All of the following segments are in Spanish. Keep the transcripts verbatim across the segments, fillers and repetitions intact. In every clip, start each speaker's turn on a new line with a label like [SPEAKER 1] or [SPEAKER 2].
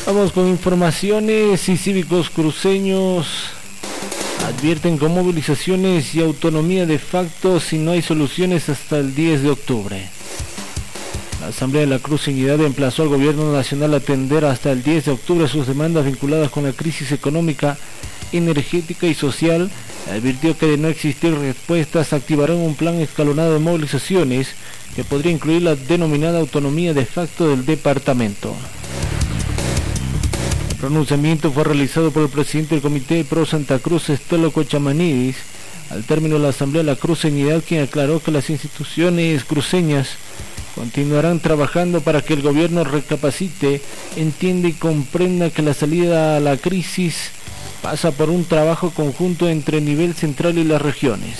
[SPEAKER 1] Vamos con informaciones. Y cívicos cruceños advierten con movilizaciones y autonomía de facto si no hay soluciones hasta el diez de octubre. La Asamblea de la Cruceñidad emplazó al gobierno nacional a atender hasta el diez de octubre sus demandas vinculadas con la crisis económica, energética y social. Advirtió que de no existir respuestas activarán un plan escalonado de movilizaciones que podría incluir la denominada autonomía de facto del departamento. El pronunciamiento fue realizado por el presidente del Comité Pro Santa Cruz, Estelo Cochamanidis, al término de la Asamblea de la Cruceñidad, quien aclaró que las instituciones cruceñas continuarán trabajando para que el gobierno recapacite, entienda y comprenda que la salida a la crisis pasa por un trabajo conjunto entre el nivel central y las regiones.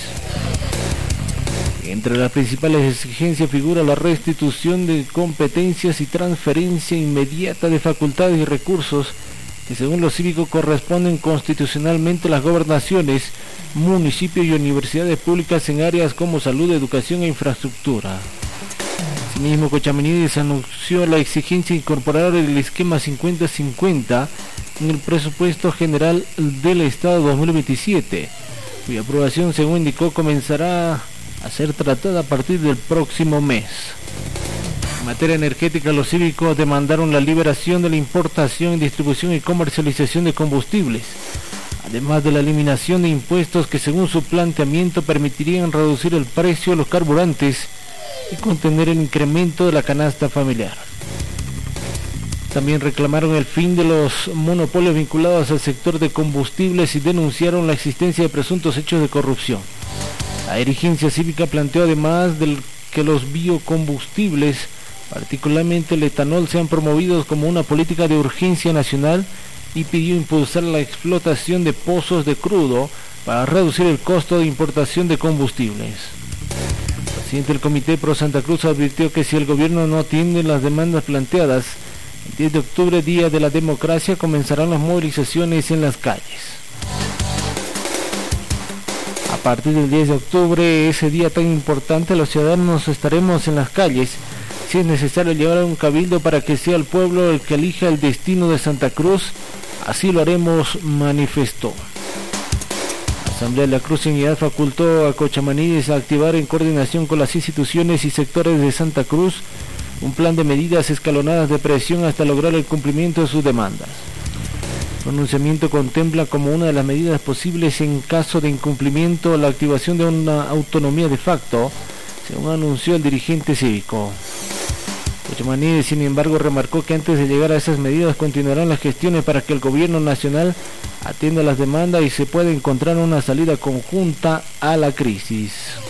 [SPEAKER 1] Entre las principales exigencias figura la restitución de competencias y transferencia inmediata de facultades y recursos que según los cívicos corresponden constitucionalmente a las gobernaciones, municipios y universidades públicas en áreas como salud, educación e infraestructura. Asimismo, Cochamanidis anunció la exigencia de incorporar el esquema cincuenta cincuenta en el presupuesto general del Estado dos mil veintisiete, cuya aprobación, según indicó, comenzará a ser tratada a partir del próximo mes. En materia energética, los cívicos demandaron la liberación de la importación, distribución y comercialización de combustibles, además de la eliminación de impuestos que, según su planteamiento, permitirían reducir el precio de los carburantes y contener el incremento de la canasta familiar. También reclamaron el fin de los monopolios vinculados al sector de combustibles y denunciaron la existencia de presuntos hechos de corrupción. La dirigencia cívica planteó además de que los biocombustibles, particularmente el etanol, sean promovidos como una política de urgencia nacional y pidió impulsar la explotación de pozos de crudo para reducir el costo de importación de combustibles. El presidente del Comité Pro Santa Cruz advirtió que si el gobierno no atiende las demandas planteadas, el diez de octubre, día de la democracia, comenzarán las movilizaciones en las calles. A partir del diez de octubre, ese día tan importante, los ciudadanos estaremos en las calles. Si es necesario llevar a un cabildo para que sea el pueblo el que elija el destino de Santa Cruz, así lo haremos, manifestó. La Asamblea de la Cruceñidad facultó a Cochamanidis a activar en coordinación con las instituciones y sectores de Santa Cruz un plan de medidas escalonadas de presión hasta lograr el cumplimiento de sus demandas. El pronunciamiento contempla como una de las medidas posibles en caso de incumplimiento la activación de una autonomía de facto, según anunció el dirigente cívico. Cochamanidis, sin embargo, remarcó que antes de llegar a esas medidas continuarán las gestiones para que el gobierno nacional atienda las demandas y se pueda encontrar una salida conjunta a la crisis.